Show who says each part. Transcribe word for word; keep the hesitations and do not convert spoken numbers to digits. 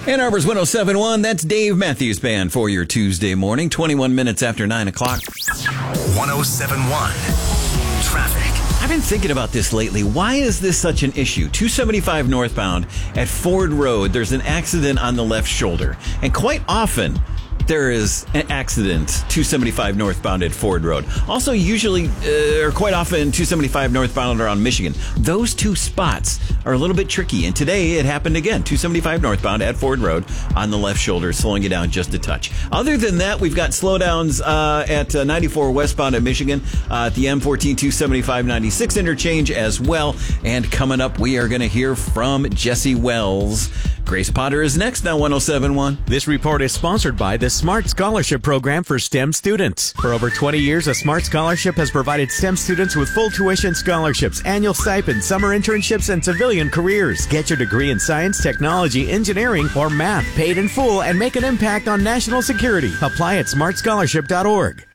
Speaker 1: Ann Arbor's one oh seven point one, that's Dave Matthews Band for your Tuesday morning, twenty-one minutes after nine o'clock.
Speaker 2: one oh seven point one, traffic.
Speaker 1: I've been thinking about this lately. Why is this such an issue? two seventy-five northbound at Ford Road, there's an accident on the left shoulder. And quite often, there is an accident two seventy-five northbound at Ford Road. Also, usually, uh, or quite often, two seventy-five northbound around Michigan. Those two spots are a little bit tricky. And today, it happened again. two seventy-five northbound at Ford Road on the left shoulder, slowing you down just a touch. Other than that, we've got slowdowns uh, at uh, ninety-four westbound at Michigan, uh, at the M fourteen two seventy-five ninety-six interchange as well. And coming up, we are going to hear from Jesse Wells. Grace Potter is next on one oh seven point one.
Speaker 3: This report is sponsored by the Smart Scholarship Program for STEM students. For over twenty years, a Smart Scholarship has provided STEM students with full tuition scholarships, annual stipends, summer internships, and civilian careers. Get your degree in science, technology, engineering, or math paid in full and make an impact on national security. Apply at smart scholarship dot org.